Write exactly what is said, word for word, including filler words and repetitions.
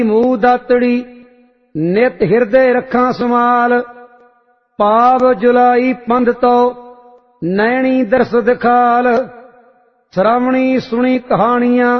ਮੂਹ ਦਾਤੜੀ ਨਿਤ ਹਿਰਦੇ ਰੱਖਾਂ ਸਮਾਲ। ਪਾਵ ਜੁਲਾਈ ਪੰਧ ਤੋ ਨੈਣੀ ਦਰਸ ਦਿਖਾਲ। ਸ਼ਰਾਵਣੀ ਸੁਣੀ ਕਹਾਣੀਆਂ